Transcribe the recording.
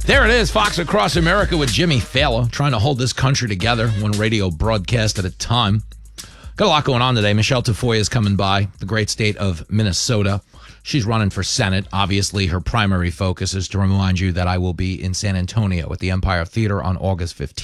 There it is, Fox Across America with Jimmy Fallon, trying to hold this country together, one radio broadcast at a time. Got a lot going on today. Michelle Tafoya is coming by, the great state of Minnesota. She's running for Senate. Obviously, her primary focus is to remind you that I will be in San Antonio at the Empire Theater on August 15th.